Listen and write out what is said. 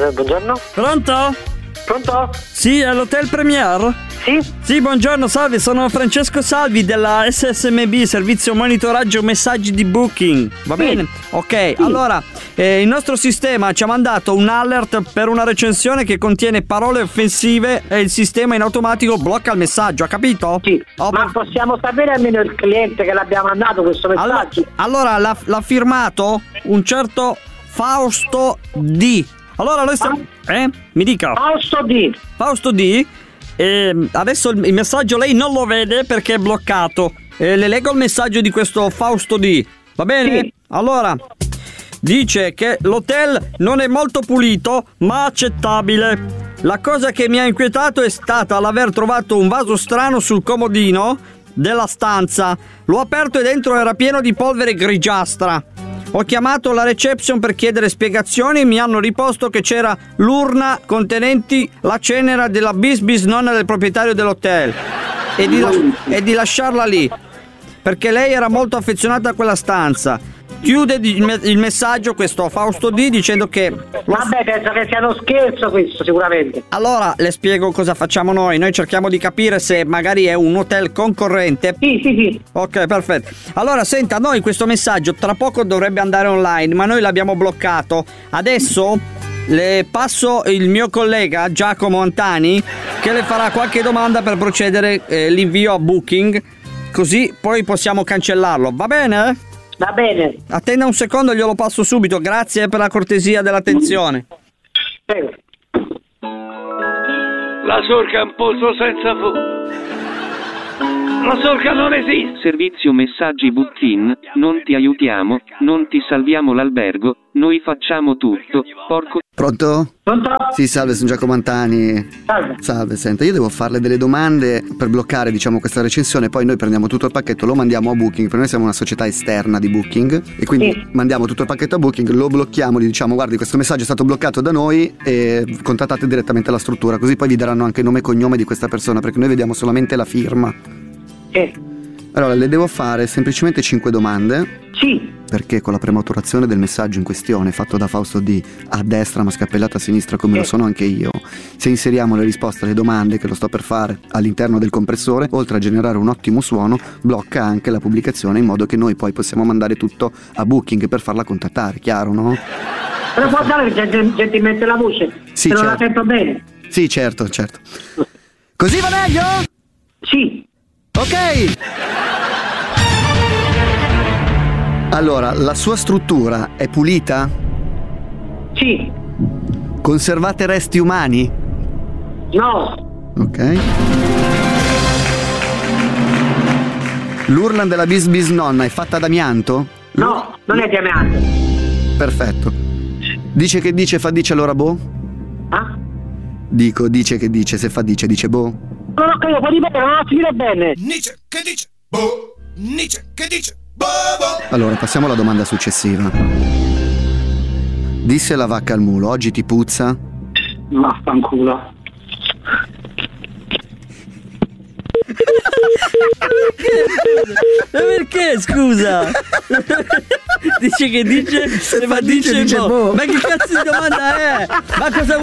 Buongiorno. Pronto? Pronto? Sì, è l'Hotel Premier? Sì? Sì, buongiorno, salve, sono Francesco Salvi della SSMB, servizio monitoraggio messaggi di Booking. Va bene? Ok, allora, il nostro sistema ci ha mandato un alert per una recensione che contiene parole offensive e il sistema in automatico blocca il messaggio, ha capito? Sì. Ma possiamo sapere almeno il cliente che l'abbiamo mandato questo messaggio? Allora, l'ha firmato un certo Fausto D. Allora noi stiamo... Mi dica. Fausto D. Adesso il messaggio lei non lo vede perché è bloccato. Le leggo il messaggio di questo Fausto D. Va bene? Sì. Allora, dice che l'hotel non è molto pulito ma accettabile. La cosa che mi ha inquietato è stata l'aver trovato un vaso strano sul comodino della stanza. L'ho aperto e dentro era pieno di polvere grigiastra. Ho chiamato la reception per chiedere spiegazioni e mi hanno risposto che c'era l'urna contenenti la cenere della bisnonna del proprietario dell'hotel e di lasciarla lì perché lei era molto affezionata a quella stanza. Chiude il messaggio questo Fausto D dicendo che... Vabbè, penso che sia uno scherzo questo, sicuramente. Allora, le spiego cosa facciamo noi. Noi cerchiamo di capire se magari è un hotel concorrente. Sì. Ok, perfetto. Allora, senta, noi questo messaggio tra poco dovrebbe andare online, ma noi l'abbiamo bloccato. Adesso le passo il mio collega Giacomo Antani che le farà qualche domanda per procedere l'invio a Booking, così poi possiamo cancellarlo. Va bene? Va bene. Attenda un secondo, glielo passo subito. Grazie per la cortesia dell'attenzione. Prego. La sorca è un posto senza La sorca non esiste. Servizio messaggi Booking, non ti aiutiamo, non ti salviamo l'albergo, noi facciamo tutto, porco... Pronto? Pronto? Sì, salve, sono Giacomo Antani. Salve, senta, io devo farle delle domande per bloccare, diciamo, questa recensione, poi noi prendiamo tutto il pacchetto, lo mandiamo a Booking, perché noi siamo una società esterna di Booking e quindi mandiamo tutto il pacchetto a Booking, lo blocchiamo, gli diciamo guardi questo messaggio è stato bloccato da noi e contattate direttamente la struttura, così poi vi daranno anche nome e cognome di questa persona, perché noi vediamo solamente la firma. Sì. Allora, le devo fare semplicemente 5 domande. Sì. Perché con la prematurazione del messaggio in questione, fatto da Fausto D, a destra ma scappellato a sinistra come lo sono anche io, se inseriamo le risposte alle domande che lo sto per fare all'interno del compressore, oltre a generare un ottimo suono, blocca anche la pubblicazione in modo che noi poi possiamo mandare tutto a Booking per farla contattare, chiaro, no? Però può dare gentilmente la voce? Sì, se certo. Non la sento bene. Sì, certo. Così va meglio? Sì. Ok. Allora, la sua struttura è pulita? Sì. Conservate resti umani? No. Ok. L'urla della bisnonna è fatta d'amianto? No, non è di amianto. Perfetto. Dice che dice, fa dice, allora boh? Ah? Dico, dice che dice, se fa dice boh? Non ho capito, può ripetere, non ho finito bene. Dice che dice boh. Dice che dice boh. Allora, passiamo alla domanda successiva. Disse la vacca al mulo, oggi ti puzza? Vaffanculo. Perché scusa? Dice che dice, se fa dice boh. Ma che cazzo di domanda è? Ma cosa